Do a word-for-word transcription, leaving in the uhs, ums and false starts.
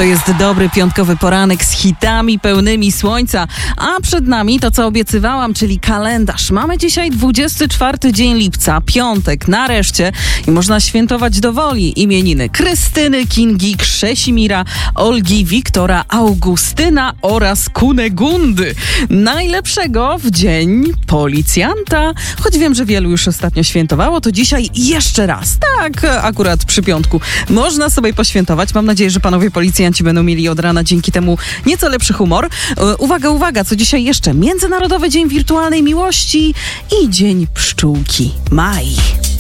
To jest dobry piątkowy poranek z hitami pełnymi słońca, a przed nami to, co obiecywałam, czyli kalendarz. Mamy dzisiaj dwudziesty czwarty dzień lipca, piątek, nareszcie, i można świętować do woli imieniny Krystyny, Kingi, Krzesimira, Olgi, Wiktora, Augustyna oraz Kunegundy. Najlepszego w dzień policjanta. Choć wiem, że wielu już ostatnio świętowało, to dzisiaj jeszcze raz. Tak, akurat przy piątku można sobie poświętować. Mam nadzieję, że panowie policjanci będą mieli od rana dzięki temu nieco lepszy humor. Uwaga, uwaga, co dzisiaj jeszcze? Międzynarodowy Dzień Wirtualnej Miłości i Dzień Pszczółki. Maj.